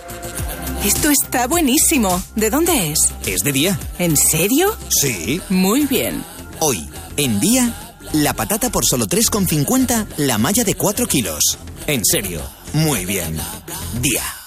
Esto está buenísimo. ¿De dónde es? Es de Día. ¿En serio? Sí. Muy bien. Hoy, en Día, la patata por solo 3,50, la malla de 4 kilos. En serio, muy bien. Día.